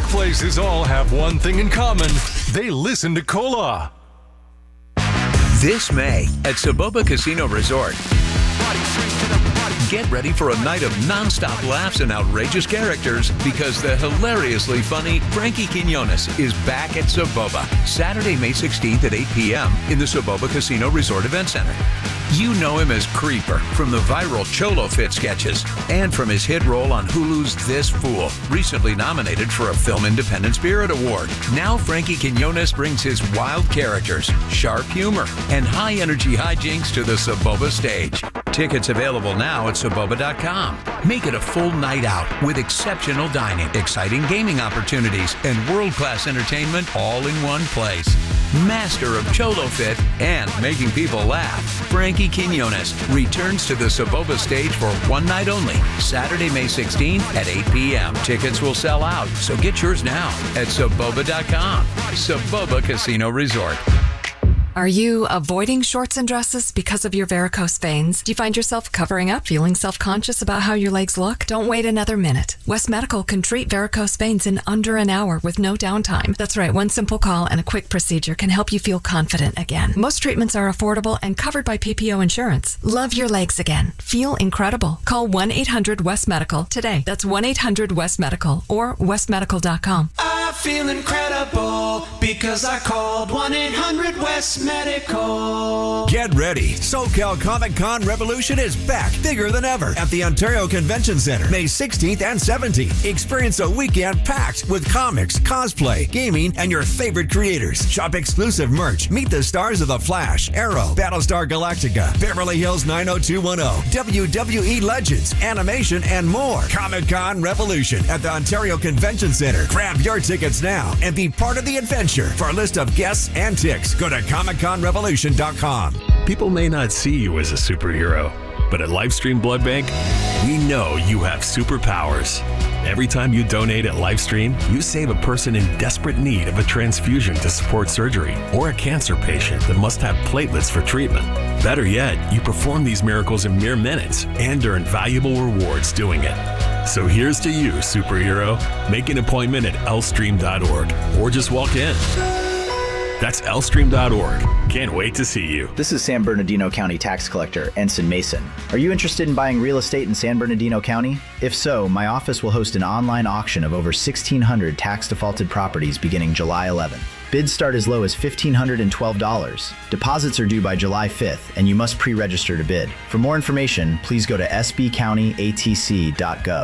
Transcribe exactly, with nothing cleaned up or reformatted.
places all have one thing in common. They listen to Cola. This May at Soboba Casino Resort, get ready for a night of nonstop laughs and outrageous characters because the hilariously funny Frankie Quinones is back at Soboba Saturday, May sixteenth at eight p.m. in the Soboba Casino Resort Event Center. You know him as Creeper from the viral Cholo Fit sketches and from his hit role on Hulu's This Fool, recently nominated for a Film Independent Spirit Award. Now Frankie Quinones brings his wild characters, sharp humor, and high-energy hijinks to the Soboba stage. Tickets available now at Soboba dot com. Make it a full night out with exceptional dining, exciting gaming opportunities, and world-class entertainment all in one place. Master of Cholo Fit and making people laugh, Frankie Quinones returns to the Soboba stage for one night only, Saturday, May sixteenth at eight p.m. Tickets will sell out, so get yours now at Soboba dot com. Soboba Casino Resort. Are you avoiding shorts and dresses because of your varicose veins? Do you find yourself covering up, feeling self-conscious about how your legs look? Don't wait another minute. West Medical can treat varicose veins in under an hour with no downtime. That's right, one simple call and a quick procedure can help you feel confident again. Most treatments are affordable and covered by P P O insurance. Love your legs again. Feel incredible. Call one eight hundred West Medical today. That's one eight hundred West Medical or west medical dot com. I feel incredible because I called one eight hundred West Medical. Get ready. SoCal Comic Con Revolution is back bigger than ever at the Ontario Convention Center, May sixteenth and seventeenth. Experience a weekend packed with comics, cosplay, gaming, and your favorite creators. Shop exclusive merch. Meet the stars of The Flash, Arrow, Battlestar Galactica, Beverly Hills nine oh two one oh, W W E Legends, animation, and more. Comic Con Revolution at the Ontario Convention Center. Grab your tickets now and be part of the adventure. For a list of guests and ticks, go to comic con revolution dot com. People may not see you as a superhero, but at Lifestream Blood Bank, we know you have superpowers. Every time you donate at Lifestream, you save a person in desperate need of a transfusion to support surgery or a cancer patient that must have platelets for treatment. Better yet, you perform these miracles in mere minutes and earn valuable rewards doing it. So here's to you, superhero. Make an appointment at l stream dot org or just walk in. That's l stream dot org. Can't wait to see you. This is San Bernardino County Tax Collector Ensign Mason. Are you interested in buying real estate in San Bernardino County? If so, my office will host an online auction of over sixteen hundred tax defaulted properties beginning July eleventh. Bids start as low as one thousand five hundred twelve dollars. Deposits are due by July fifth, and you must pre-register to bid. For more information, please go to s b county a t c dot gov.